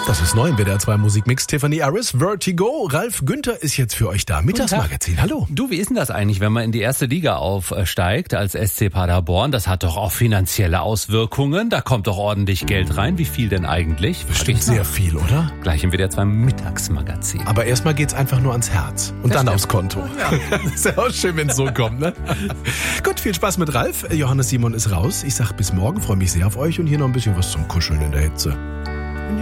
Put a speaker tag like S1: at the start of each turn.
S1: Das ist neu im WDR 2 Musikmix. Tiffany Harris, Vertigo. Ralf Günther ist jetzt für euch da. Mittagsmagazin, hallo.
S2: Du, wie ist denn das eigentlich, wenn man in die erste Liga aufsteigt als SC Paderborn? Das hat doch auch finanzielle Auswirkungen. Da kommt doch ordentlich Geld rein. Wie viel denn eigentlich?
S1: Bestimmt sehr viel, oder?
S2: Gleich im WDR 2 Mittagsmagazin.
S1: Aber erstmal geht's einfach nur ans Herz. Und
S2: Das
S1: dann
S2: stimmt.
S1: aufs Konto.
S2: Ja.
S1: Das ist ja auch schön, wenn es so kommt, ne? Gut, viel Spaß mit Ralf. Johannes Simon ist raus. Ich sag bis morgen, freue mich sehr auf euch und hier noch ein bisschen was zum Kuscheln in der Hitze.